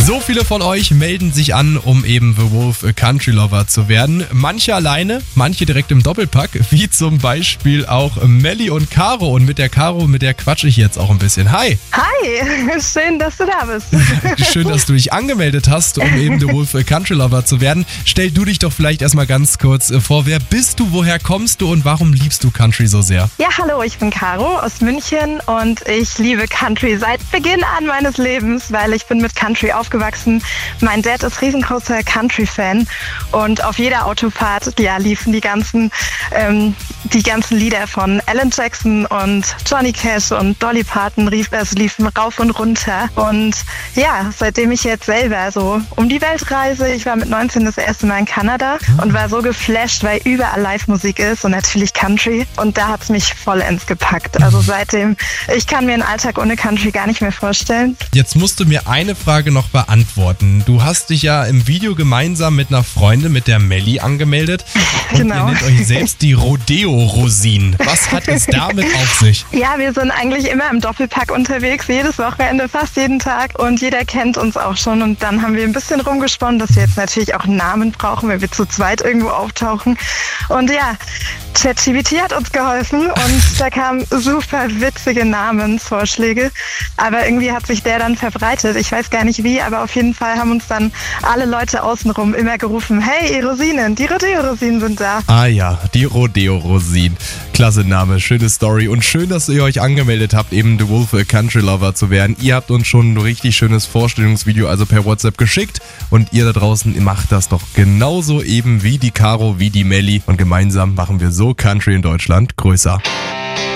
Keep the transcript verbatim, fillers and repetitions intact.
So viele von euch melden sich an, um eben The Wolf Country Lover zu werden. Manche alleine, manche direkt im Doppelpack, wie zum Beispiel auch Melli und Caro. Und mit der Caro, mit der quatsche ich jetzt auch ein bisschen. Hi! Hi, schön, dass du da bist. Schön, dass du dich angemeldet hast, um eben The Wolf Country Lover zu werden. Stell du dich doch vielleicht erstmal ganz kurz vor. Wer bist du, woher kommst du und warum liebst du Country so sehr? Ja, hallo, ich bin Caro aus München und ich liebe Country seit Beginn an meines Lebens, weil ich bin mit Country aufgewachsen. Mein Dad ist riesengroßer Country-Fan und auf jeder Autofahrt ja, liefen die ganzen, ähm, die ganzen Lieder von Alan Jackson und Johnny Cash und Dolly Parton rief, es liefen rauf und runter. Und ja, seitdem ich jetzt selber so um die Welt reise, ich war mit neunzehn das erste Mal in Kanada und war so geflasht, weil überall Live-Musik ist und natürlich Country. Und da hat es mich vollends gepackt. Also seitdem, ich kann mir einen Alltag ohne Country gar nicht mehr vorstellen. Jetzt musst du mir eine Frage noch beantworten. Du hast dich ja im Video gemeinsam mit einer Freundin, mit der Melli, angemeldet. Und Genau. Ihr nennt euch selbst die Rodeo-Rosinen. Was hat es damit auf sich? Ja, wir sind eigentlich immer im Doppelpack unterwegs, jedes Wochenende, fast jeden Tag. Und jeder kennt uns auch schon. Und dann haben wir ein bisschen rumgesponnen, dass wir jetzt natürlich auch einen Namen brauchen, wenn wir zu zweit irgendwo auftauchen. Und ja, ChatGPT hat uns geholfen und da kamen super witzige Namensvorschläge. Aber irgendwie hat sich der dann verbreitet. Ich weiß gar nicht wie, aber auf jeden Fall haben uns dann alle Leute außenrum immer gerufen, hey, ihr Rosinen, die Rodeo-Rosinen sind da. Ah ja, die Rodeo-Rosinen. Klasse Name, schöne Story und schön, dass ihr euch angemeldet habt, eben The Wolf Country Lover zu werden. Ihr habt uns schon ein richtig schönes Vorstellungsvideo also per WhatsApp geschickt und ihr da draußen macht das doch genauso eben wie die Caro, wie die Melli und gemeinsam machen wir so Country in Deutschland größer.